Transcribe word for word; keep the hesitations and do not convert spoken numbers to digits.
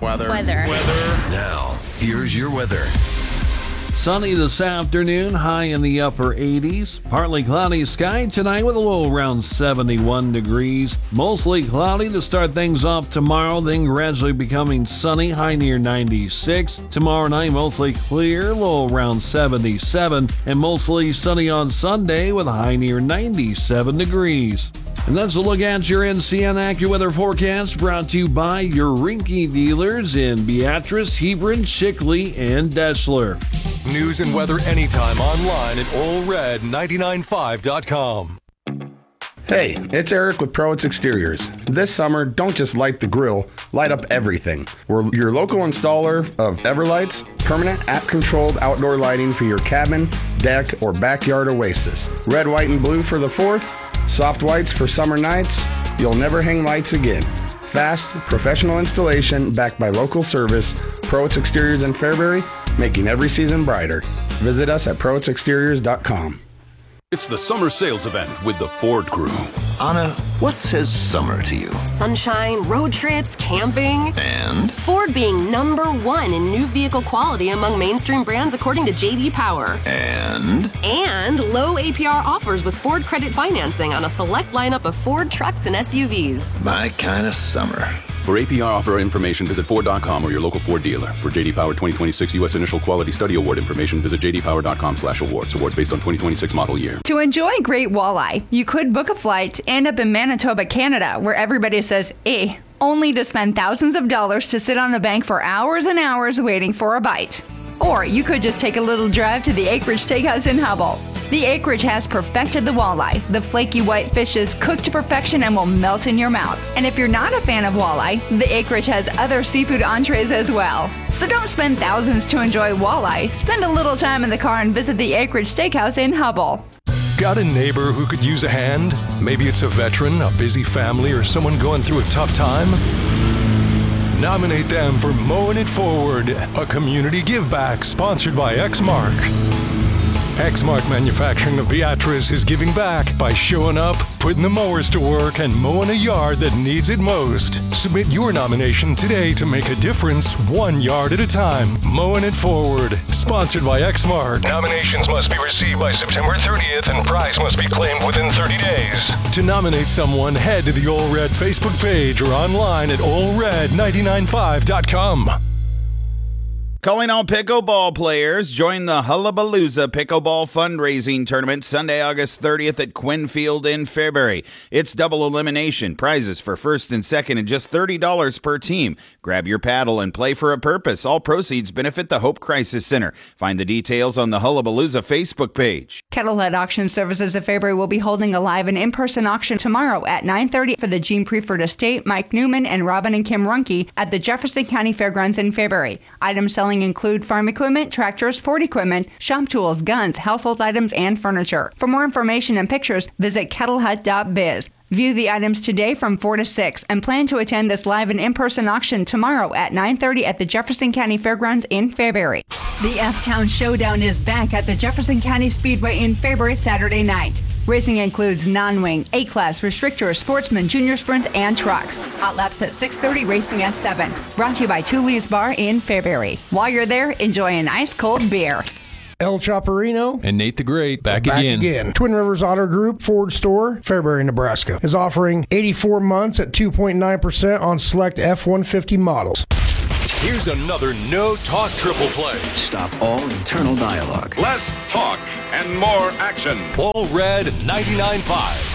Weather. Weather. Weather. Now, here's your weather. Sunny this afternoon, high in the upper eighties. Partly cloudy sky tonight with a low around seventy-one degrees. Mostly cloudy to start things off tomorrow, then gradually becoming sunny, high near ninety-six. Tomorrow night, mostly clear, low around seventy-seven. And mostly sunny on Sunday with a high near ninety-seven degrees. And that's a look at your N C N AccuWeather forecast, brought to you by your Rinky dealers in Beatrice, Hebron, Chickley, and Deschler. News and weather anytime online at all red nine nine five dot com. Hey, it's Eric with Prowitz Exteriors. This summer, don't just light the grill, light up everything. We're your local installer of Everlights, permanent app-controlled outdoor lighting for your cabin, deck, or backyard oasis. Red, white, and blue for the fourth, soft whites for summer nights. You'll never hang lights again. Fast, professional installation backed by local service. Prowitz Exteriors in Fairbury, making every season brighter. Visit us at prowitz exteriors dot com. It's the summer sales event with the Ford Crew. Anna, what says summer to you? Sunshine, road trips, camping. And? Ford being number one in new vehicle quality among mainstream brands according to J D Power. And? And low A P R offers with Ford credit financing on a select lineup of Ford trucks and S U Vs. My kind of summer. For A P R offer information, visit Ford dot com or your local Ford dealer. For J D Power twenty twenty-six U S Initial Quality Study Award information, visit j d power dot com slash awards. Awards based on twenty twenty-six model year. To enjoy great walleye, you could book a flight, end up in Manitoba, Canada, where everybody says, eh, only to spend thousands of dollars to sit on the bank for hours and hours waiting for a bite. Or you could just take a little drive to the Acreage Steakhouse in Hubbell. The Acreage has perfected the walleye. The flaky white fish is cooked to perfection and will melt in your mouth. And if you're not a fan of walleye, the Acreage has other seafood entrees as well. So don't spend thousands to enjoy walleye. Spend a little time in the car and visit the Acreage Steakhouse in Hubbell. Got a neighbor who could use a hand? Maybe it's a veteran, a busy family, or someone going through a tough time? Nominate them for Mowing It Forward, a community give back sponsored by Exmark. Exmark Manufacturing of Beatrice is giving back by showing up, putting the mowers to work, and mowing a yard that needs it most. Submit your nomination today to make a difference one yard at a time. Mowing It Forward, sponsored by Exmark. Nominations must be received by September thirtieth and prize must be claimed within thirty days. To nominate someone, head to the All Red Facebook page or online at all red nine nine five dot com. Calling all pickleball players, join the Hullabalooza Pickleball Fundraising Tournament Sunday, August thirtieth at Quinn Field in Fairbury. It's double elimination, prizes for first and second and just thirty dollars per team. Grab your paddle and play for a purpose. All proceeds benefit the Hope Crisis Center. Find the details on the Hullabalooza Facebook page. Kettlehead Auction Services of Fairbury will be holding a live and in-person auction tomorrow at nine thirty for the Gene Preferred Estate, Mike Newman, and Robin and Kim Runke at the Jefferson County Fairgrounds in Fairbury. Items selling include farm equipment, tractors, Ford equipment, shop tools, guns, household items, and furniture. For more information and pictures, visit kettlehut dot biz. View the items today from four to six and plan to attend this live and in-person auction tomorrow at nine thirty at the Jefferson County Fairgrounds in Fairbury. The F-Town Showdown is back at the Jefferson County Speedway in Fairbury Saturday night. Racing includes non-wing, A-Class, Restrictor, Sportsman, Junior Sprints, and Trucks. Hot laps at six thirty, racing at seven. Brought to you by Two Leaves Bar in Fairbury. While you're there, enjoy an ice-cold beer. El Chaparino and Nate the Great back, back again. again. Twin Rivers Auto Group Ford Store, Fairbury, Nebraska, is offering eighty-four months at two point nine percent on select F one fifty models. Here's another no-talk triple play. Stop all internal dialogue. Less talk and more action. All Red ninety-nine point five.